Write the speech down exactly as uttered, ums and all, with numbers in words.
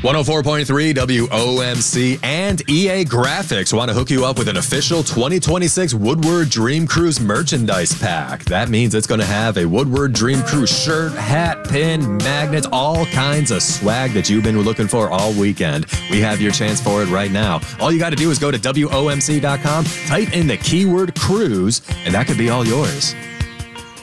one oh four point three W O M C and E A Graphics want to hook you up with an official twenty twenty-six Woodward Dream Cruise merchandise pack. That means it's going to have a Woodward Dream Cruise shirt, hat, pin, magnets, all kinds of swag that you've been looking for all weekend. We have your chance for it right now. All you got to do is go to W O M C dot com, type in the keyword cruise, and that could be all yours.